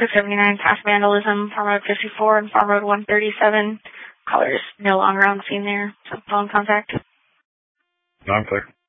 679 past vandalism, Farm Road 54 and Farm Road 137. Caller's no longer on scene there, so phone contact. Non-click.